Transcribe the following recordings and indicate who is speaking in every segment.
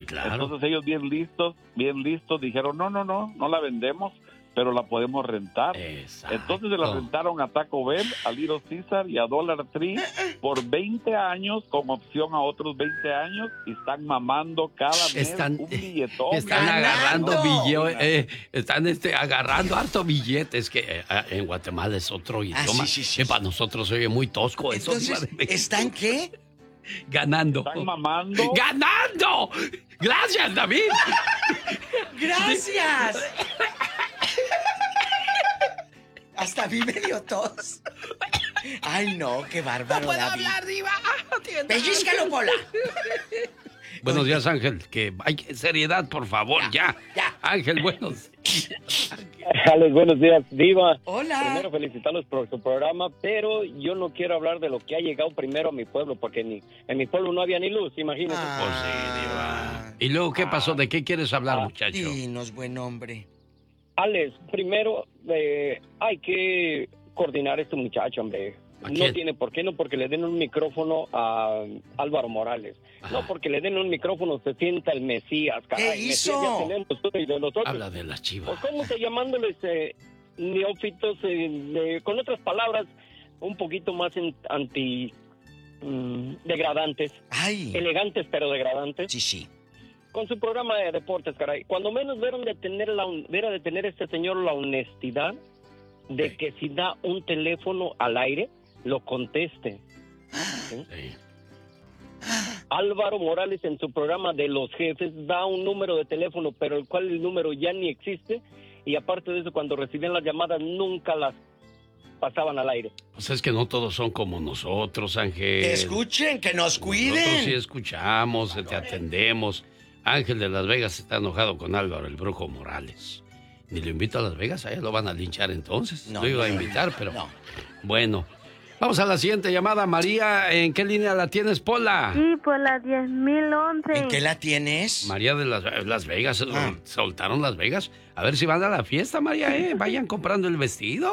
Speaker 1: claro.
Speaker 2: Entonces ellos bien listos, dijeron, no la vendemos, pero la podemos rentar.
Speaker 1: Exacto.
Speaker 2: Entonces se la rentaron a Taco Bell, a Little Caesar y a Dollar Tree por 20 años, con opción a otros 20 años, y están mamando cada mes un billetón.
Speaker 1: Están agarrando agarrando harto billetes, que en Guatemala es otro idioma.
Speaker 3: Sí.
Speaker 1: Para nosotros se oye muy tosco.
Speaker 3: Entonces, ¿están qué?
Speaker 1: Ganando.
Speaker 2: Están mamando.
Speaker 1: ¡Ganando! ¡Gracias, David!
Speaker 3: ¡Gracias! Hasta a mí me dio tos. Ay, no, qué bárbaro,
Speaker 1: ¡No puedo
Speaker 3: David.
Speaker 1: hablar, diva!
Speaker 3: ¡Pellízcalo, Pola!
Speaker 1: Buenos días, Ángel. Que hay seriedad, por favor, ya. Ángel, buenos.
Speaker 4: Alex, buenos días, diva.
Speaker 3: Hola.
Speaker 4: Primero felicitarlos por su programa, pero yo no quiero hablar de lo que ha llegado primero a mi pueblo, porque en mi pueblo no había ni luz, imagínate.
Speaker 1: Pues sí, diva. ¿Y luego qué pasó? ¿De qué quieres hablar, muchacho?
Speaker 3: Dinos, buen hombre.
Speaker 4: Alex, primero hay que coordinar a este muchacho, hombre. No tiene por qué, no porque le den un micrófono a Álvaro Morales. Ajá. No porque le den un micrófono se sienta el Mesías, caray.
Speaker 3: ¿Qué hizo?
Speaker 4: Mesías ya tenemos y de nosotros.
Speaker 1: Habla de las Chivas.
Speaker 4: Pues, ¿cómo se llamándoles neófitos? Con otras palabras, un poquito más degradantes.
Speaker 3: Ay.
Speaker 4: Elegantes, pero degradantes.
Speaker 3: Sí.
Speaker 4: Con su programa de deportes, caray. Cuando menos dera de tener este señor la honestidad de que si da un teléfono al aire, lo conteste. ¿Sí?
Speaker 1: Sí.
Speaker 4: Álvaro Morales en su programa de los jefes da un número de teléfono, pero el número ya ni existe, y aparte de eso, cuando recibían las llamadas nunca las pasaban al aire.
Speaker 1: Pues es que no todos son como nosotros, Ángel.
Speaker 3: Escuchen, que nos cuiden.
Speaker 1: Nosotros sí escuchamos, te atendemos. Ángel de Las Vegas está enojado con Álvaro, el Brujo Morales. Ni lo invito a Las Vegas, allá lo van a linchar entonces. No, lo iba a invitar, pero... No. Bueno, vamos a la siguiente llamada. María, ¿en qué línea la tienes, Pola?
Speaker 5: Sí, por la 10.011.
Speaker 3: ¿En qué la tienes?
Speaker 1: María de Las Vegas. ¿Soltaron Las Vegas? A ver si van a la fiesta, María, Vayan comprando el vestido.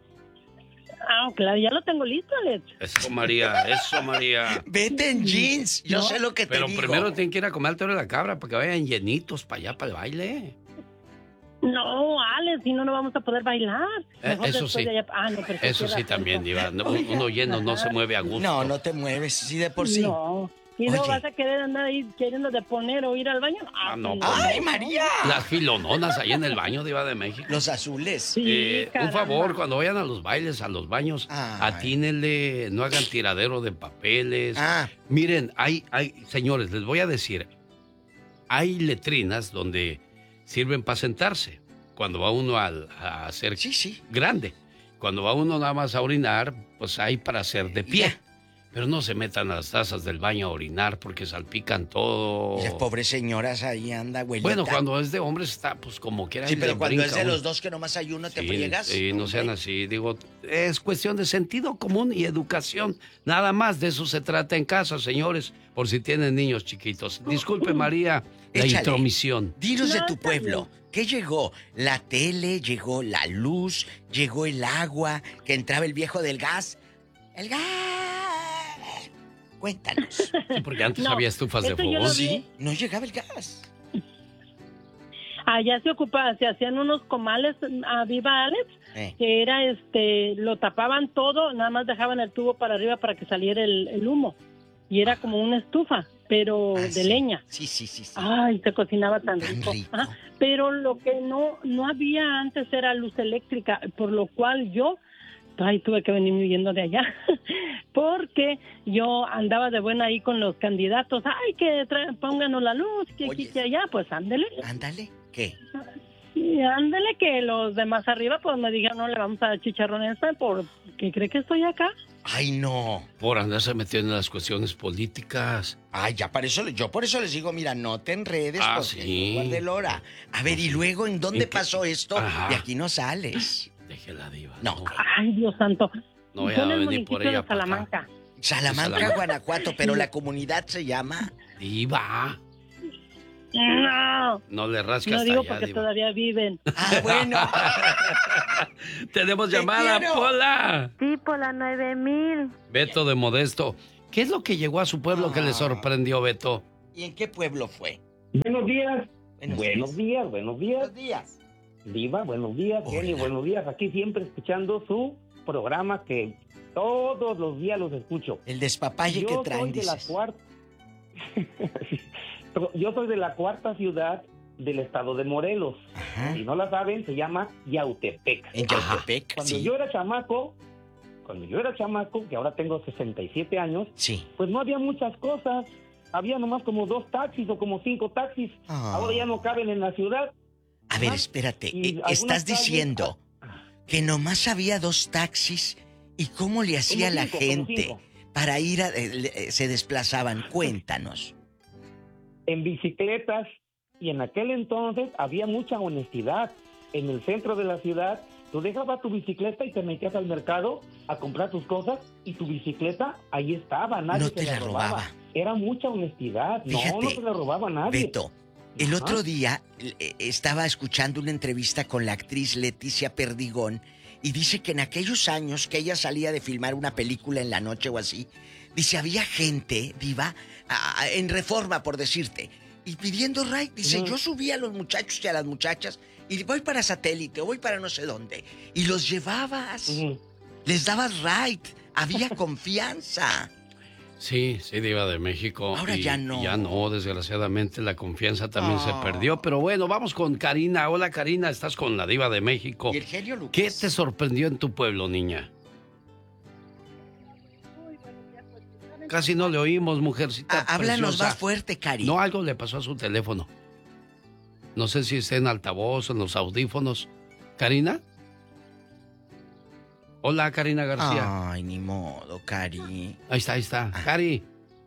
Speaker 5: Claro, ya lo tengo listo, Alex.
Speaker 1: Eso, María.
Speaker 3: Vete en jeans, yo sé lo que te digo.
Speaker 1: Pero primero tienen que ir a comer al Toro de la Cabra para que vayan llenitos para allá, para el baile.
Speaker 5: No, Alex, si no vamos a poder bailar.
Speaker 1: Eso sí. Eso sí también, diva. Uno lleno no se mueve a gusto.
Speaker 3: No te mueves, sí de por sí.
Speaker 5: No. ¿Y no vas a querer andar ahí queriendo de poner o ir al baño?
Speaker 1: No.
Speaker 3: ¡Ay, María!
Speaker 1: Las filononas ahí en el baño, diva de México.
Speaker 3: Los azules.
Speaker 5: Sí,
Speaker 1: un favor, cuando vayan a los bailes, a los baños, atínenle, no hagan tiradero de papeles. Miren, señores, les voy a decir, hay letrinas donde sirven para sentarse. Cuando va uno a hacer grande. Cuando va uno nada más a orinar, pues hay para hacer de pie. Pero no se metan a las tazas del baño a orinar porque salpican todo.
Speaker 3: Y las pobres señoras ahí anda, abuelita.
Speaker 1: Bueno, cuando es de hombres está pues como quiera.
Speaker 3: Sí, pero cuando es de los dos que nomás hay uno, te friegas.
Speaker 1: Sí, no sean así. Digo, es cuestión de sentido común y educación. Nada más de eso se trata en casa, señores. Por si tienen niños chiquitos. Disculpe, María, la intromisión.
Speaker 3: Dinos de tu pueblo. ¿Qué llegó? ¿La tele? ¿Llegó la luz? ¿Llegó el agua? ¿Que entraba el viejo del gas? ¡El gas! Cuéntanos.
Speaker 1: Sí, porque antes había estufas de fogón.
Speaker 3: Sí, no llegaba el gas.
Speaker 5: Allá se hacían unos comales a viva, Alex, que era lo tapaban todo, nada más dejaban el tubo para arriba para que saliera el humo. Y era como una estufa, pero de leña.
Speaker 3: Sí.
Speaker 5: Ay, se cocinaba tan rico. Pero lo que no había antes era luz eléctrica, por lo cual yo tuve que venir viviendo de allá, porque yo andaba de buena ahí con los candidatos. Ay, que pónganos la luz, que aquí, que allá, pues ándele.
Speaker 3: Ándale, ¿qué?
Speaker 5: Y ándele, que los demás arriba, pues me dijeron, no le vamos a dar chicharrón esta, porque cree que estoy acá.
Speaker 3: Ay, no.
Speaker 1: Por andarse metiendo en las cuestiones políticas.
Speaker 3: Ay, yo por eso les digo, mira, no te enredes, porque guarde el hora. A ver, ¿y luego en dónde pasó esto? De aquí no sales.
Speaker 1: Déjela, diva.
Speaker 3: No.
Speaker 5: Ay, Dios santo.
Speaker 1: No voy a venir por ella.
Speaker 5: De Salamanca.
Speaker 3: Salamanca, Guanajuato, pero la comunidad se llama...
Speaker 1: Diva.
Speaker 5: No.
Speaker 1: No le rascas.
Speaker 5: No digo
Speaker 1: allá,
Speaker 5: porque
Speaker 1: diva.
Speaker 5: Todavía viven.
Speaker 3: Bueno.
Speaker 1: Tenemos llamada, Pola.
Speaker 5: Sí, por la 9,000.
Speaker 1: Beto de Modesto. ¿Qué es lo que llegó a su pueblo que le sorprendió, Beto?
Speaker 3: ¿Y en qué pueblo fue?
Speaker 6: Buenos días.
Speaker 3: Buenos días.
Speaker 6: Diva, buenos días. Genio, buenos días. Aquí siempre escuchando su programa que todos los días los escucho.
Speaker 3: El despapalle que traen,
Speaker 6: Yo soy de la cuarta ciudad del estado de Morelos.
Speaker 3: Ajá.
Speaker 6: Si no la saben, se llama Yautepec.
Speaker 3: En Yautepec,
Speaker 6: Cuando yo era chamaco, que ahora tengo 67 años, pues no había muchas cosas. Había nomás como 2 taxis o como 5 taxis. Ahora ya no caben en la ciudad.
Speaker 3: A ver, espérate. Estás diciendo que nomás había 2 taxis. ¿Y cómo le hacía la gente para ir se desplazaban? Cuéntanos.
Speaker 6: En bicicletas. Y en aquel entonces había mucha honestidad. En el centro de la ciudad, tú dejabas tu bicicleta y te metías al mercado a comprar tus cosas y tu bicicleta ahí estaba, nadie te la robaba. Era mucha honestidad. Fíjate, no te la robaba nadie.
Speaker 3: Beto, el otro día estaba escuchando una entrevista con la actriz Leticia Perdigón y dice que en aquellos años que ella salía de filmar una película en la noche o así, dice, había gente, Diva, en Reforma, por decirte, y pidiendo ride. Dice, yo subía a los muchachos y a las muchachas y voy para Satélite o voy para no sé dónde. Y los llevabas. Les dabas ride. Había confianza.
Speaker 1: Sí, Diva de México.
Speaker 3: Ahora ya no.
Speaker 1: Ya no, desgraciadamente la confianza también se perdió. Pero bueno, vamos con Karina. Hola, Karina, estás con la Diva de México.
Speaker 3: ¿Y el genio Lucas?
Speaker 1: ¿Qué te sorprendió en tu pueblo, niña? Casi no le oímos, mujercita.
Speaker 3: Háblanos más fuerte, Cari.
Speaker 1: No, algo le pasó a su teléfono. No sé si está en altavoz o en los audífonos. ¿Karina? Hola, Karina García.
Speaker 3: Ay, ni modo, Cari.
Speaker 1: Ahí está. Cari.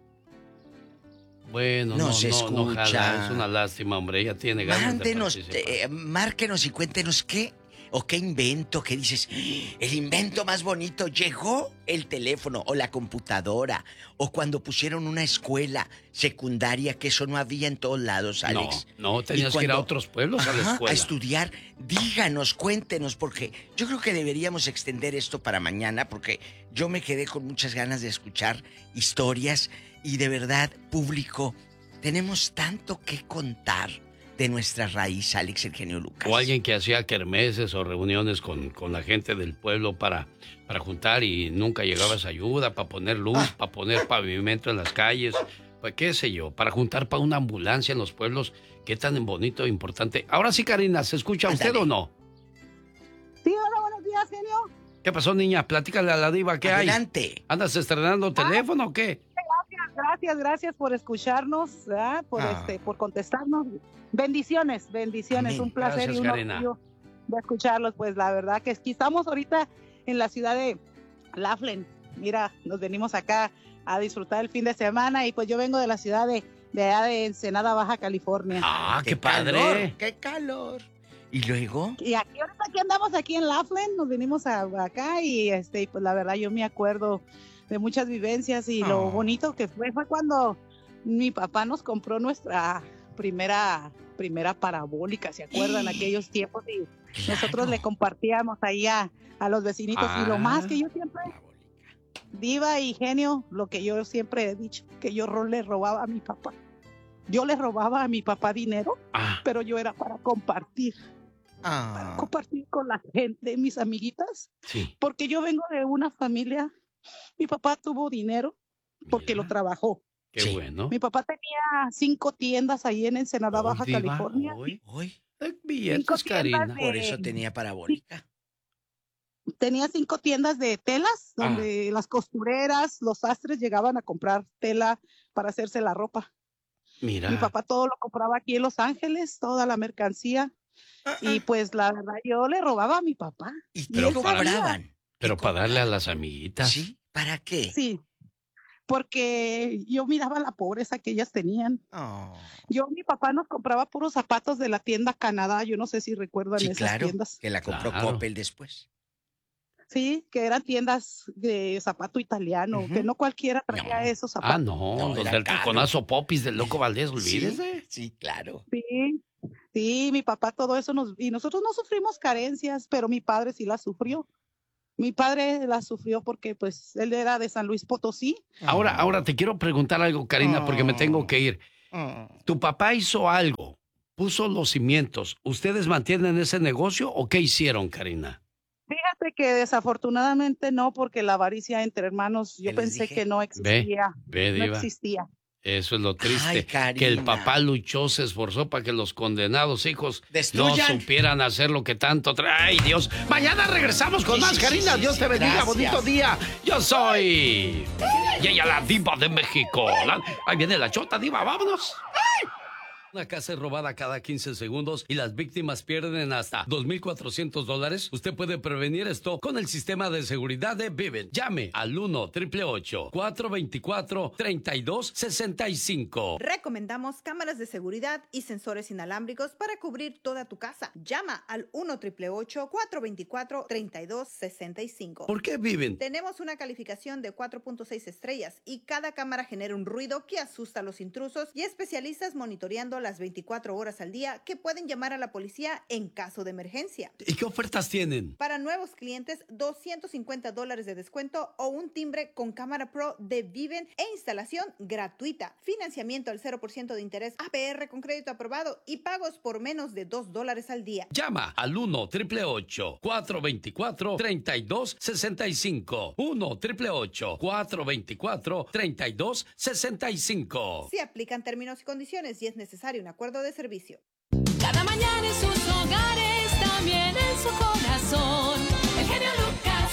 Speaker 1: Bueno,
Speaker 3: no se escucha.
Speaker 1: Jala. Es una lástima, hombre. Ella tiene ganas de participar.
Speaker 3: Márquenos y cuéntenos qué invento, que dices, el invento más bonito. Llegó el teléfono o la computadora, o cuando pusieron una escuela secundaria, que eso no había en todos lados, Alex.
Speaker 1: No, tenías que ir a otros pueblos a la escuela.
Speaker 3: A estudiar. Díganos, cuéntenos, porque yo creo que deberíamos extender esto para mañana, porque yo me quedé con muchas ganas de escuchar historias y de verdad, público, tenemos tanto que contar de nuestra raíz, Alex, el genio Lucas.
Speaker 1: O alguien que hacía kermeses o reuniones con la gente del pueblo para juntar y nunca llegaba esa ayuda, para poner luz, para poner pavimento en las calles, pues qué sé yo, para juntar para una ambulancia en los pueblos. Qué tan bonito e importante. Ahora sí, Karina, ¿se escucha usted o no?
Speaker 7: Sí, hola, buenos días, genio.
Speaker 1: ¿Qué pasó, niña? Platícale a la Diva, ¿qué
Speaker 3: Adelante.
Speaker 1: hay? ¿Andas estrenando teléfono o qué?
Speaker 7: Gracias por escucharnos, por contestarnos. Bendiciones,
Speaker 1: Amén.
Speaker 7: Un placer.
Speaker 1: Gracias,
Speaker 7: y un
Speaker 1: Karina.
Speaker 7: orgullo de escucharlos, pues la verdad que aquí estamos ahorita en la ciudad de Laughlin. Mira, nos venimos acá a disfrutar el fin de semana y pues yo vengo de la ciudad de allá de Ensenada, Baja California.
Speaker 1: ¡Qué padre!
Speaker 3: Calor, ¡qué calor! ¿Y luego?
Speaker 7: Y aquí andamos aquí en Laughlin, nos venimos acá y pues la verdad yo me acuerdo de muchas vivencias y lo bonito que fue cuando mi papá nos compró nuestra primera parabólica, ¿se acuerdan? Aquellos tiempos y nosotros le compartíamos ahí a los vecinitos y lo más que yo siempre, Diva y genio, lo que yo siempre he dicho, que yo le robaba a mi papá. Yo le robaba a mi papá dinero, pero yo era para compartir. Para compartir con la gente, mis amiguitas.
Speaker 1: Sí.
Speaker 7: Porque yo vengo de una familia, mi papá tuvo dinero porque lo trabajó.
Speaker 1: Qué bueno.
Speaker 7: Mi papá tenía 5 tiendas ahí en Ensenada, Baja California.
Speaker 1: Billetes, Karina.
Speaker 3: Por eso tenía parabólica.
Speaker 7: Tenía 5 tiendas de telas, donde las costureras, los sastres llegaban a comprar tela para hacerse la ropa.
Speaker 1: Mira.
Speaker 7: Mi papá todo lo compraba aquí en Los Ángeles, toda la mercancía. Y pues la verdad, yo le robaba a mi papá.
Speaker 3: Pero cobraban.
Speaker 1: Pero para darle a las amiguitas.
Speaker 3: ¿Sí? ¿Para qué?
Speaker 7: Sí. Porque yo miraba la pobreza que ellas tenían. Mi papá nos compraba puros zapatos de la tienda Canadá. Yo no sé si recuerdan esas tiendas.
Speaker 3: Que la compró Coppel después.
Speaker 7: Sí, que eran tiendas de zapato italiano, que no cualquiera traía esos zapatos.
Speaker 1: Los del Ticonazo Popis del Loco Valdés, olvídese.
Speaker 3: Sí, claro.
Speaker 7: Sí, mi papá todo eso y nosotros no sufrimos carencias, pero mi padre sí las sufrió. Mi padre la sufrió porque pues él era de San Luis Potosí.
Speaker 1: Ahora te quiero preguntar algo, Karina, porque me tengo que ir. Tu papá hizo algo, puso los cimientos. ¿Ustedes mantienen ese negocio o qué hicieron, Karina?
Speaker 7: Fíjate que desafortunadamente no, porque la avaricia entre hermanos, yo pensé que no existía.
Speaker 1: No
Speaker 7: existía.
Speaker 1: Eso es lo triste, que el papá luchó, se esforzó para que los condenados hijos no supieran hacer lo que tanto ¡Ay, Dios! Mañana regresamos con más, Karina. Dios te bendiga, bonito día. Yo soy... Y ella, la diva de México. Ahí viene la chota, diva, vámonos. ¡Ay! Una casa es robada cada 15 segundos y las víctimas pierden hasta $2,400. Usted puede prevenir esto con el sistema de seguridad de Vivint. Llame al 1-888-424-3265.
Speaker 8: Recomendamos cámaras de seguridad y sensores inalámbricos para cubrir toda tu casa. Llama al 1-888-424-3265.
Speaker 1: ¿Por qué Vivint?
Speaker 8: Tenemos una calificación de 4.6 estrellas y cada cámara genera un ruido que asusta a los intrusos y especialistas monitoreando las 24 horas al día que pueden llamar a la policía en caso de emergencia.
Speaker 1: ¿Y qué ofertas tienen?
Speaker 8: Para nuevos clientes, $250 de descuento o un timbre con cámara pro de Vivint e instalación gratuita. Financiamiento al 0% de interés, APR con crédito aprobado y pagos por menos de $2 al día.
Speaker 1: Llama al 1-888-424-3265. 1-888-424-3265.
Speaker 8: Se aplican términos y condiciones y es necesario un acuerdo de servicio.
Speaker 9: Cada mañana en sus hogares, también en su corazón, el genio Lucas.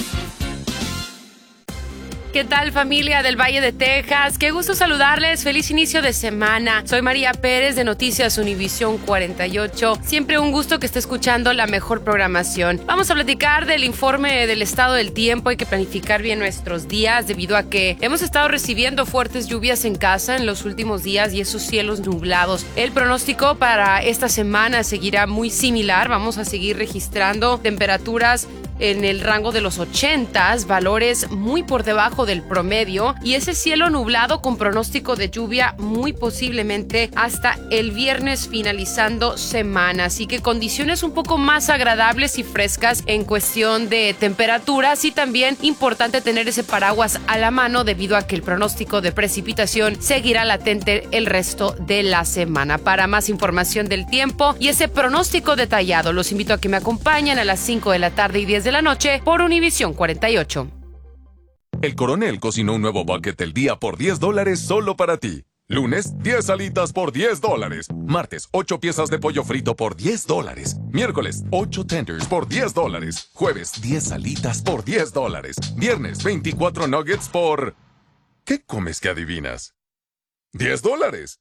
Speaker 10: ¿Qué tal, familia del Valle de Texas? Qué gusto saludarles. Feliz inicio de semana. Soy María Pérez de Noticias Univisión 48. Siempre un gusto que esté escuchando la mejor programación. Vamos a platicar del informe del estado del tiempo. Hay que planificar bien nuestros días debido a que hemos estado recibiendo fuertes lluvias en casa en los últimos días y esos cielos nublados. El pronóstico para esta semana seguirá muy similar. Vamos a seguir registrando temperaturas en el rango de los 80s, valores muy por debajo del promedio, y ese cielo nublado con pronóstico de lluvia muy posiblemente hasta el viernes finalizando semana. Así que condiciones un poco más agradables y frescas en cuestión de temperaturas, y también importante tener ese paraguas a la mano debido a que el pronóstico de precipitación seguirá latente el resto de la semana. Para más información del tiempo y ese pronóstico detallado, los invito a que me acompañen a las 5 de la tarde y 10 de la noche por Univisión 48.
Speaker 11: El Coronel cocinó un nuevo bucket del día por $10 solo para ti. Lunes, 10 alitas por $10. Martes, 8 piezas de pollo frito por $10. Miércoles, 8 tenders por $10. Jueves, 10 alitas por $10. Viernes, 24 nuggets por... ¿Qué comes que adivinas? $10.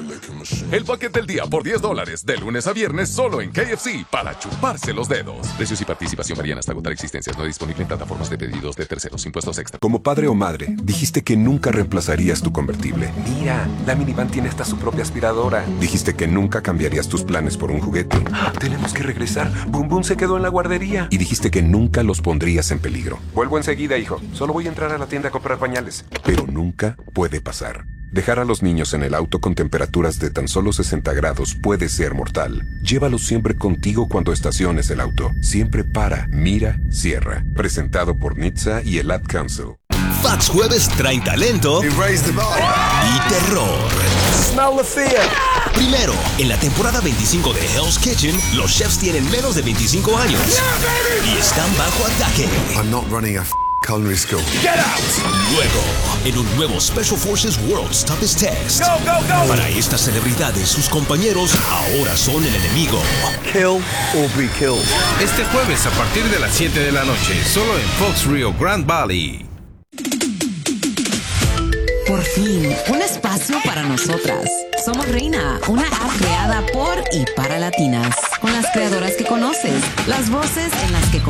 Speaker 11: El paquete del día por $10, de lunes a viernes solo en KFC, para chuparse los dedos. Precios y participación varían hasta agotar existencias. No disponible en plataformas de pedidos de terceros. Impuestos extra.
Speaker 12: Como padre o madre, dijiste que nunca reemplazarías tu convertible.
Speaker 13: Mira, la minivan tiene hasta su propia aspiradora.
Speaker 12: Dijiste que nunca cambiarías tus planes por un juguete.
Speaker 13: Tenemos que regresar. Boom Boom se quedó en la guardería.
Speaker 12: Y dijiste que nunca los pondrías en peligro.
Speaker 13: Vuelvo enseguida, hijo. Solo voy a entrar a la tienda a comprar pañales.
Speaker 12: Pero nunca puede pasar. Dejar a los niños en el auto con temperaturas de tan solo 60 grados puede ser mortal. Llévalos siempre contigo cuando estaciones el auto. Siempre para, mira, cierra. Presentado por NHTSA y el Ad Council.
Speaker 14: Fox Jueves traen talento y terror.
Speaker 15: Smell the fear.
Speaker 14: Primero, en la temporada 25 de Hell's Kitchen, los chefs tienen menos de 25 años y están bajo ataque.
Speaker 15: I'm not running a culinary school.
Speaker 14: Get out! Luego, en un nuevo Special Forces World's Toughest Test.
Speaker 15: Go, go, go!
Speaker 14: Para estas celebridades, sus compañeros ahora son el enemigo.
Speaker 15: Kill or be killed.
Speaker 16: Este jueves a partir de las 7 de la noche, solo en Fox Rio Grande Valley.
Speaker 17: Por fin, un espacio para nosotras. Somos Reina, una app creada por y para latinas. Con las creadoras que conoces, las voces en las que